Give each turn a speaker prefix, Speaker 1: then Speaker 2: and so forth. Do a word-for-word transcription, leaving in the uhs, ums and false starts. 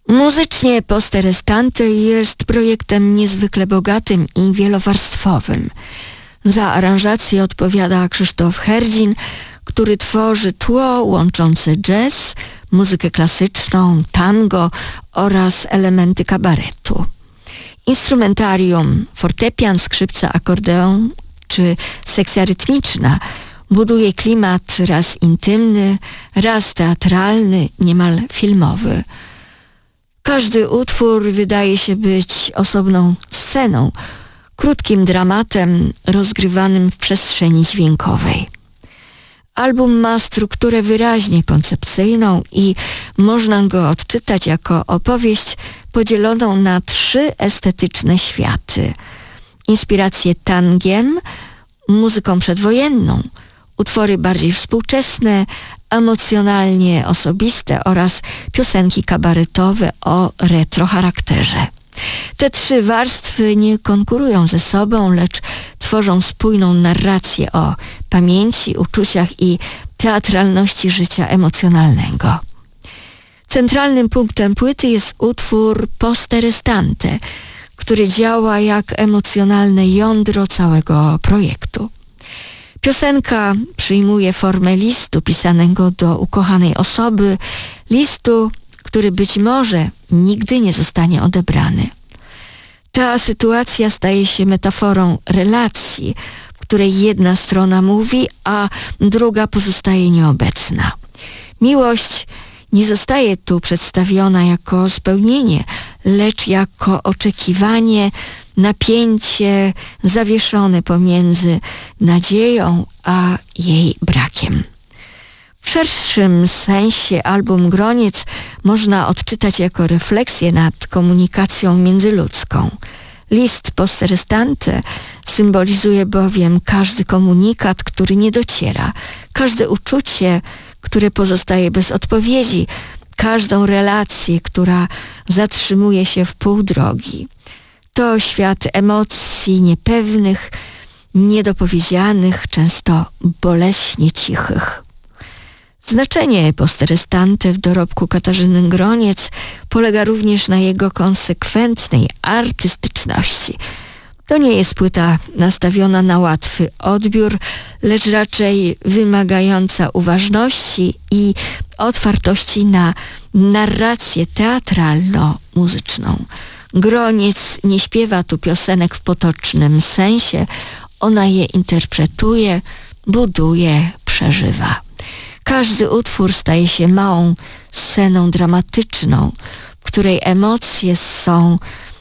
Speaker 1: Muzycznie Poste Restante jest projektem niezwykle bogatym i wielowarstwowym. Za aranżację odpowiada Krzysztof Herdzin, który tworzy tło łączące jazz, muzykę klasyczną, tango oraz elementy kabaretu. Instrumentarium, fortepian, skrzypce, akordeon czy sekcja rytmiczna buduje klimat raz intymny, raz teatralny, niemal filmowy. Każdy utwór wydaje się być osobną sceną, krótkim dramatem rozgrywanym w przestrzeni dźwiękowej. Album ma strukturę wyraźnie koncepcyjną i można go odczytać jako opowieść podzieloną na trzy estetyczne światy. Inspiracje tangiem, muzyką przedwojenną, utwory bardziej współczesne, emocjonalnie osobiste oraz piosenki kabaretowe o retro charakterze. Te trzy warstwy nie konkurują ze sobą, lecz tworzą spójną narrację o pamięci, uczuciach i teatralności życia emocjonalnego. Centralnym punktem płyty jest utwór Poste Restante, który działa jak emocjonalne jądro całego projektu. Piosenka przyjmuje formę listu pisanego do ukochanej osoby, listu, który być może nigdy nie zostanie odebrany. Ta sytuacja staje się metaforą relacji, w której jedna strona mówi, a druga pozostaje nieobecna. Miłość nie zostaje tu przedstawiona jako spełnienie, lecz jako oczekiwanie, napięcie zawieszone pomiędzy nadzieją a jej brakiem. W szerszym sensie album Groniec można odczytać jako refleksję nad komunikacją międzyludzką. List Poste Restante symbolizuje bowiem każdy komunikat, który nie dociera, każde uczucie, które pozostaje bez odpowiedzi, każdą relację, która zatrzymuje się w pół drogi. To świat emocji niepewnych, niedopowiedzianych, często boleśnie cichych. Znaczenie Poste Restante w dorobku Katarzyny Groniec polega również na jego konsekwentnej artystyczności. To nie jest płyta nastawiona na łatwy odbiór, lecz raczej wymagająca uważności i otwartości na narrację teatralno-muzyczną. Groniec nie śpiewa tu piosenek w potocznym sensie, ona je interpretuje, buduje, przeżywa. Każdy utwór staje się małą sceną dramatyczną, w której emocje są